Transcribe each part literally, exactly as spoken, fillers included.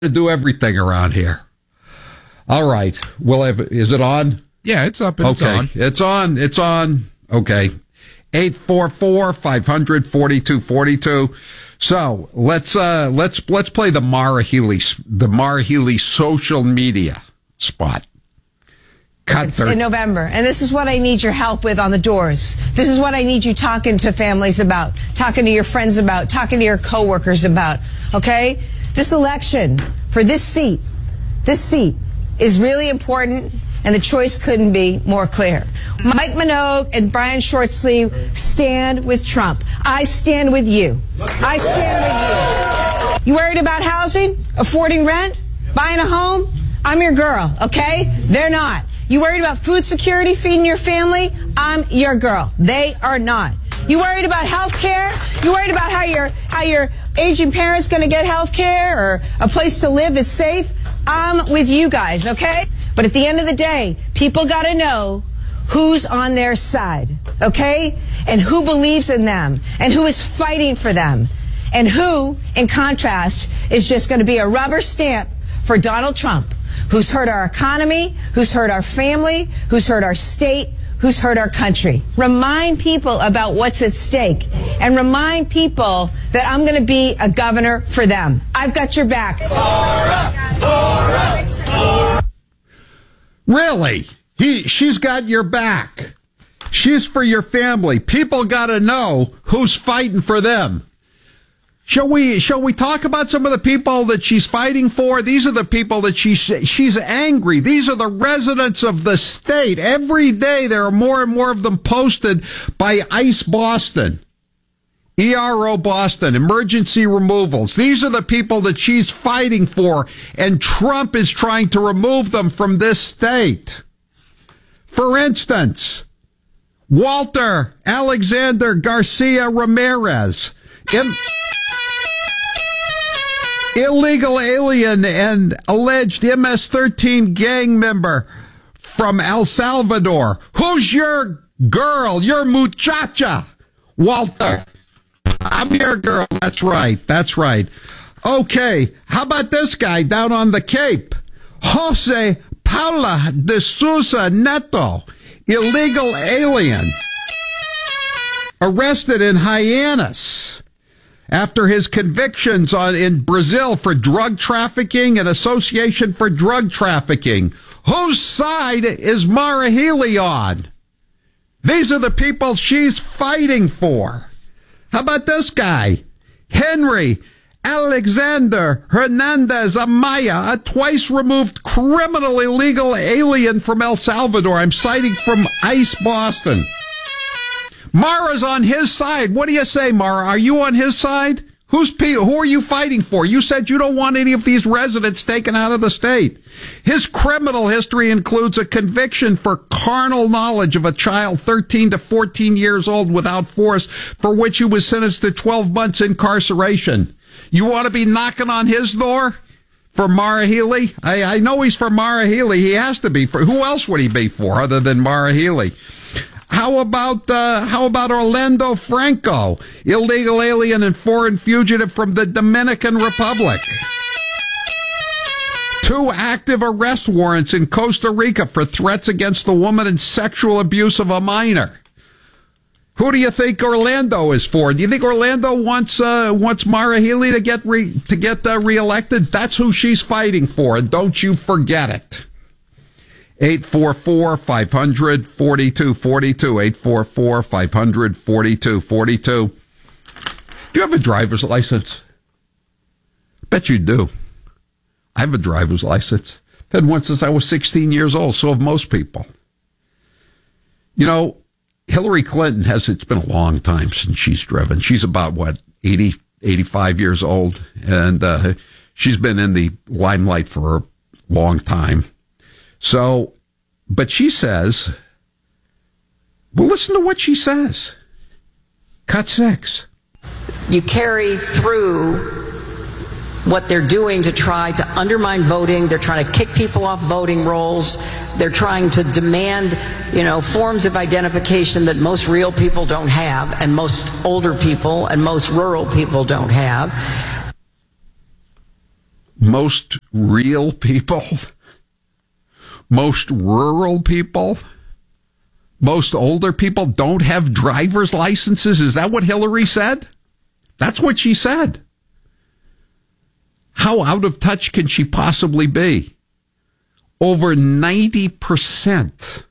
to do everything around here. All right. Well, have, is it on? Yeah, it's up and okay. it's on. It's on. It's on. Okay. eight four four, five hundred, forty-two forty-two. So let's uh, let's let's play the Maura Healey the Maura Healey social media spot. Cut It's in November, and this is what I need your help with on the doors. This is what I need you talking to families about, talking to your friends about, talking to your coworkers about. Okay, this election for this seat, this seat is really important, and the choice couldn't be more clear. Mike Minogue and Brian Shortsleeve stand with Trump. I stand with you. I stand with you. You worried about housing, affording rent, buying a home? I'm your girl, okay? They're not. You worried about food security, feeding your family? I'm your girl. They are not. You worried about health care? You worried about how your how your aging parents going to get health care or a place to live that's safe? I'm with you guys, okay? But at the end of the day, people got to know who's on their side, okay? And who believes in them and who is fighting for them and who, in contrast, is just going to be a rubber stamp for Donald Trump, who's hurt our economy, who's hurt our family, who's hurt our state, who's hurt our country. Remind people about what's at stake and remind people that I'm going to be a governor for them. I've got your back. Really? He, she's got your back. She's for your family. People got to know who's fighting for them. Shall we, shall we talk about some of the people that she's fighting for? These are the people that she's, she's angry. These are the residents of the state. Every day there are more and more of them posted by ICE Boston, E R O Boston, emergency removals. These are the people that she's fighting for, and Trump is trying to remove them from this state. For instance, Walter Alexander Garcia Ramirez, im- illegal alien and alleged M S thirteen gang member from El Salvador. Who's your girl, your muchacha? Walter. I'm your girl. That's right. That's right. Okay. How about this guy down on the Cape? Jose Paula de Sousa Neto, illegal alien, arrested in Hyannis after his convictions on in Brazil for drug trafficking and association for drug trafficking. Whose side is Maura Healey on? These are the people she's fighting for. How about this guy? Henry Alexander Hernandez Amaya, a twice-removed criminal illegal alien from El Salvador. I'm citing from ICE Boston. Mara's on his side. What do you say, Mara? Are you on his side? Who's who are you fighting for? You said you don't want any of these residents taken out of the state. His criminal history includes a conviction for carnal knowledge of a child thirteen to fourteen years old without force, for which he was sentenced to twelve months incarceration. You want to be knocking on his door for Maura Healey? I, I know he's for Maura Healey. He has to be for. Who else would he be for other than Maura Healey? How about uh, how about Orlando Franco, illegal alien and foreign fugitive from the Dominican Republic? Two active arrest warrants in Costa Rica for threats against the woman and sexual abuse of a minor. Who do you think Orlando is for? Do you think Orlando wants uh, wants Maura Healey to get re- to get uh, reelected? That's who she's fighting for, and don't you forget it. eight four four, five hundred, forty-two forty-two, eight four four, five hundred, forty-two forty-two. Do you have a driver's license? Bet you do. I have a driver's license. I've had one since I was sixteen years old, so have most people. You know, Hillary Clinton has, it's been a long time since she's driven. She's about, what, eighty, eighty-five years old, and uh, she's been in the limelight for a long time. So, but she says, well, listen to what she says. Cut six. You carry through what they're doing to try to undermine voting. They're trying to kick people off voting rolls. They're trying to demand, you know, forms of identification that most real people don't have, and most older people and most rural people don't have. most real people, most rural people, most older people don't have driver's licenses? Is that what Hillary said? That's what she said. How out of touch can she possibly be? Over ninety percent,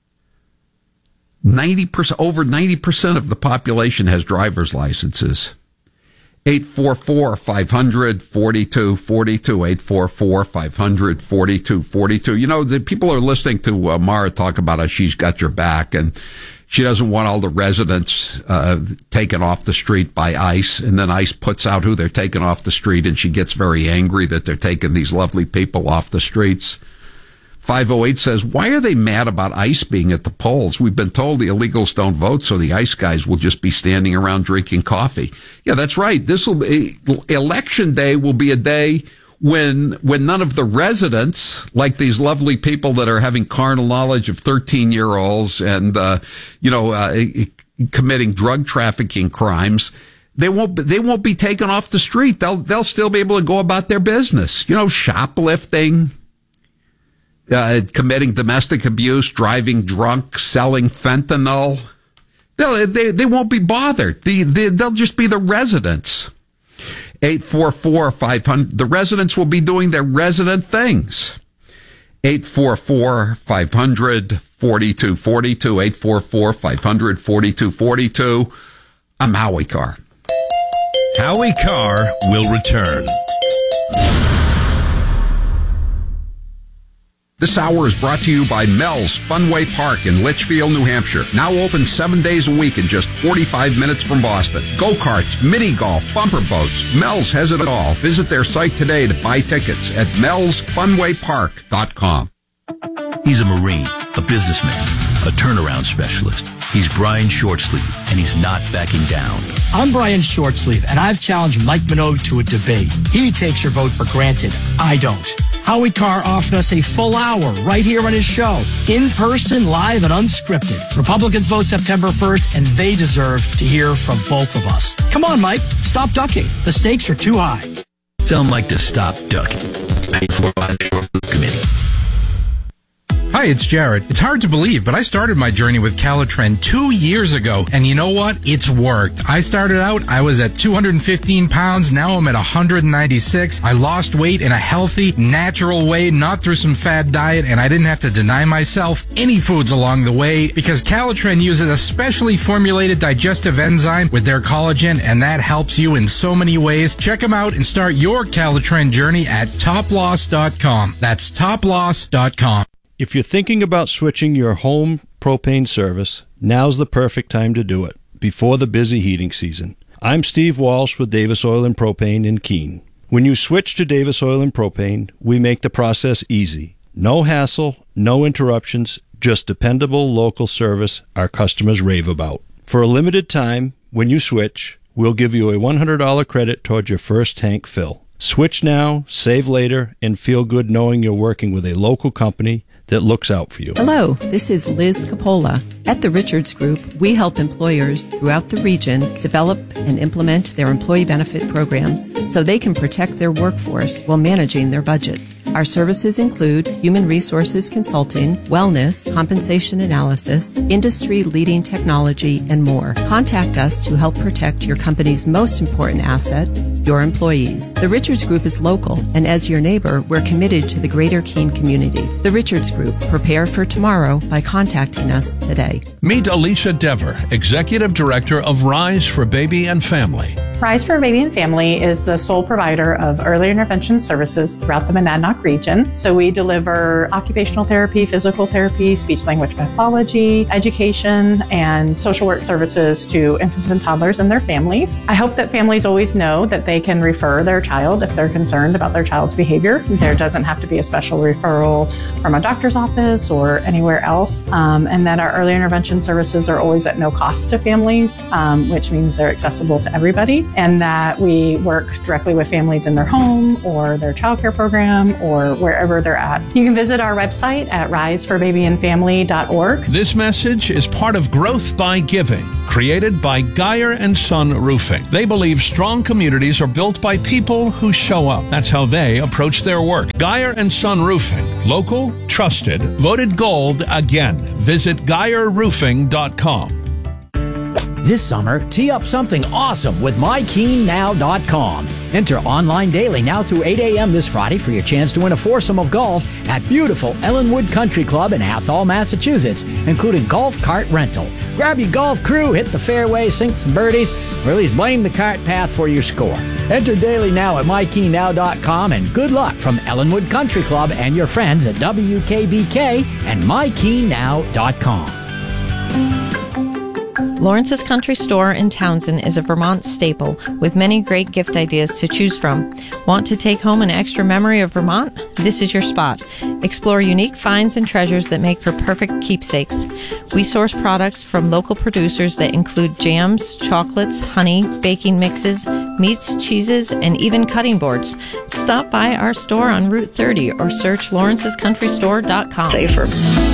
ninety percent, over ninety percent of the population has driver's licenses. eight four four, five hundred, forty-two forty-two, eight four four, five hundred, forty-two forty-two. You know, the people are listening to uh, Mara talk about how she's got your back, and she doesn't want all the residents uh, taken off the street by ICE, and then ICE puts out who they're taking off the street, and she gets very angry that they're taking these lovely people off the streets. five oh eight says, why are they mad about ICE being at the polls? We've been told the illegals don't vote, so the ICE guys will just be standing around drinking coffee. Yeah, that's right. This will be, election day will be a day when, when none of the residents, like these lovely people that are having carnal knowledge of thirteen year olds and, uh, you know, uh, committing drug trafficking crimes, they won't, they won't be taken off the street. They'll, they'll still be able to go about their business, you know, shoplifting, Uh, committing domestic abuse, driving drunk, selling fentanyl. They'll, they they won't be bothered. The, the, they'll just be the residents. eight four four, five hundred. The residents will be doing their resident things. eight four four, five hundred, forty-two forty-two. eight four four, five hundred, forty-two forty-two. I'm Howie Carr. Howie Carr will return. This hour is brought to you by Mel's Funway Park in Litchfield, New Hampshire. Now open seven days a week in just forty-five minutes from Boston. Go-karts, mini-golf, bumper boats. Mel's has it all. Visit their site today to buy tickets at mels funway park dot com. He's a Marine, a businessman, a turnaround specialist. He's Brian Shortsleeve, and he's not backing down. I'm Brian Shortsleeve, and I've challenged Mike Minogue to a debate. He takes your vote for granted. I don't. Howie Carr offered us a full hour right here on his show, in person, live, and unscripted. Republicans vote September first, and they deserve to hear from both of us. Come on, Mike, stop ducking. The stakes are too high. Tell Mike to stop ducking. Paid for by the Shortsleeve Committee. Hi, it's Jared. It's hard to believe, but I started my journey with Calitren two years ago, and you know what? It's worked. I started out, I was at two hundred fifteen pounds, now I'm at one hundred ninety-six. I lost weight in a healthy, natural way, not through some fad diet, and I didn't have to deny myself any foods along the way, because Calitren uses a specially formulated digestive enzyme with their collagen, and that helps you in so many ways. Check them out and start your Calitren journey at top loss dot com. That's top loss dot com. If you're thinking about switching your home propane service, now's the perfect time to do it, before the busy heating season. I'm Steve Walsh with Davis Oil and Propane in Keene. When you switch to Davis Oil and Propane, we make the process easy. No hassle, no interruptions, just dependable local service our customers rave about. For a limited time, when you switch, we'll give you a one hundred dollars credit towards your first tank fill. Switch now, save later, and feel good knowing you're working with a local company that looks out for you. Hello, this is Liz Capola. At the Richards Group, we help employers throughout the region develop and implement their employee benefit programs so they can protect their workforce while managing their budgets. Our services include human resources consulting, wellness, compensation analysis, industry-leading technology, and more. Contact us to help protect your company's most important asset, your employees. The Richards Group is local, and as your neighbor, we're committed to the greater Keene community. The Richards Group. Prepare for tomorrow by contacting us today. Meet Alicia Dever, Executive Director of Rise for Baby and Family. Rise for Baby and Family is the sole provider of early intervention services throughout the Monadnock region. So we deliver occupational therapy, physical therapy, speech-language pathology, education, and social work services to infants and toddlers and their families. I hope that families always know that they can refer their child if they're concerned about their child's behavior. There doesn't have to be a special referral from a doctor's office or anywhere else, um, and that our early intervention services are always at no cost to families, um, which means they're accessible to everybody. and that we work directly with families in their home or their childcare program or wherever they're at. You can visit our website at rise for baby and family dot org. This message is part of Growth by Giving, created by Geyer and Son Roofing. They believe strong communities are built by people who show up. That's how they approach their work. Geyer and Son Roofing, local, trusted, voted gold again. Visit geyer roofing dot com. This summer, tee up something awesome with my keen now dot com. Enter online daily now through eight a.m. this Friday for your chance to win a foursome of golf at beautiful Ellenwood Country Club in Athol, Massachusetts, including golf cart rental. Grab your golf crew, hit the fairway, sink some birdies, or at least blame the cart path for your score. Enter daily now at my keen now dot com, and good luck from Ellenwood Country Club and your friends at W K B K and my keen now dot com. Lawrence's Country Store in Townsend is a Vermont staple with many great gift ideas to choose from. Want to take home an extra memory of Vermont? This is your spot. Explore unique finds and treasures that make for perfect keepsakes. We source products from local producers that include jams, chocolates, honey, baking mixes, meats, cheeses, and even cutting boards. Stop by our store on Route thirty or search lawrences country store dot com. Safer.